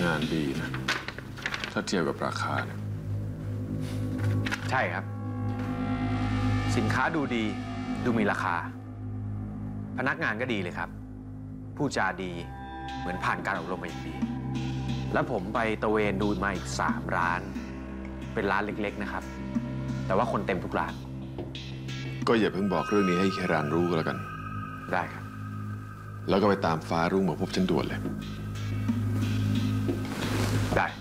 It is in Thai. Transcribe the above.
งานดีนะถ้าเทียบกับราคาเนี่ยใช่ครับสินค้าดูดีดูมีราคาพนักงานก็ดีเลยครับผู้จาดีเหมือนผ่านการอบรมมาอย่างดีแล้วผมไปตระเวนดูมาอีก3 ร้านเป็นร้านเล็กๆนะครับแต่ว่าคนเต็มทุกร้านก็อย่าเพิ่งบอกเรื่องนี้ให้เครานรู้ก็แล้วกันได้ครับแล้วก็ไปตามฟ้ารุ่งมาพบฉันด่วนเลยได้